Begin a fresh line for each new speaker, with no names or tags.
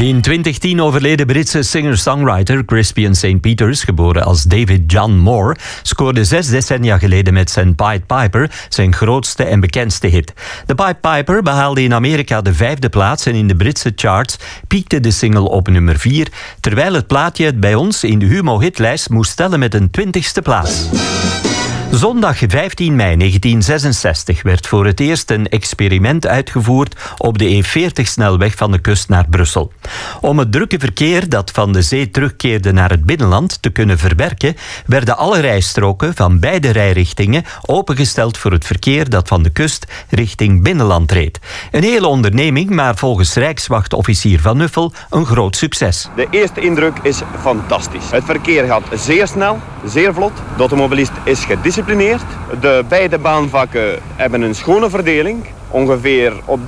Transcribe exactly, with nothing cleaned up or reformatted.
De in twintig tien overleden Britse singer-songwriter Crispian Saint Peters, geboren als David John Moore, scoorde zes decennia geleden met zijn Pied Piper zijn grootste en bekendste hit. De Pied Piper behaalde in Amerika de vijfde plaats en in de Britse charts piekte de single op nummer vier, terwijl het plaatje het bij ons in de Humo-hitlijst moest tellen met een twintigste plaats. Zondag vijftien mei negentien zesenzestig werd voor het eerst een experiment uitgevoerd op de E veertig-snelweg van de kust naar Brussel. Om het drukke verkeer dat van de zee terugkeerde naar het binnenland te kunnen verwerken, werden alle rijstroken van beide rijrichtingen opengesteld voor het verkeer dat van de kust richting binnenland reed. Een hele onderneming, maar volgens Rijkswachtofficier Van Nuffel een groot succes.
De eerste indruk is fantastisch. Het verkeer gaat zeer snel, zeer vlot. De automobilist is gedisciplineerd. De beide baanvakken hebben een schone verdeling. Ongeveer op